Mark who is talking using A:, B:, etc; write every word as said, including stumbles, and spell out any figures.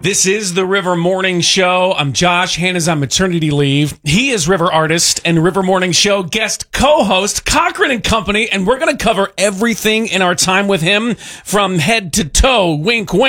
A: This is the River Morning Show. I'm Josh. Hannah's on maternity leave. He is River artist and River Morning Show guest co-host Cochran and Company, and we're going to cover everything in our time with him from head to toe. Wink, wink.